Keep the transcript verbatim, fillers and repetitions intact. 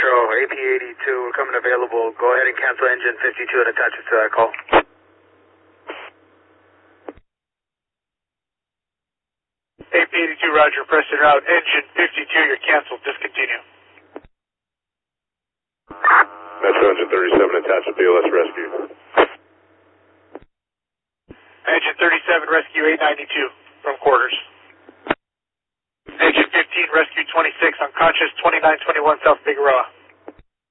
Metro, A P eighty-two, we're coming available. Go ahead and cancel engine fifty-two and attach it to that call. A P eighty-two, roger, Preston route, engine fifty-two, you're canceled, discontinue. Metro engine thirty-seven, attach to B L S rescue. Engine thirty-seven, rescue eight ninety-two, from quarters. Engine fifteen, rescue twenty-six, unconscious, twenty-nine twenty-one South Figueroa.